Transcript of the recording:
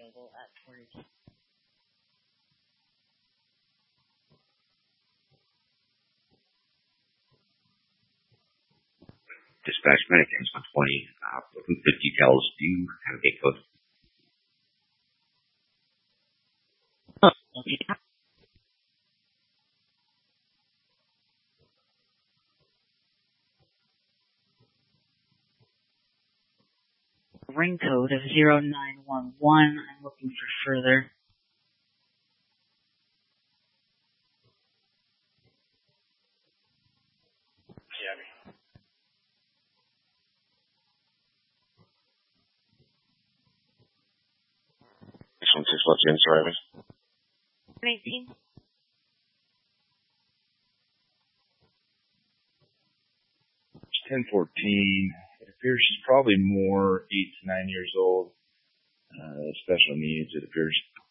available at Portage. Dispatch Medic X-120, looking for details. Do you have a gate code? Ring code of 0911. I'm looking for further. This one, 6 left, James driving. 18. It's 1014. It appears she's probably more 8 to 9 years old. Special needs, it appears.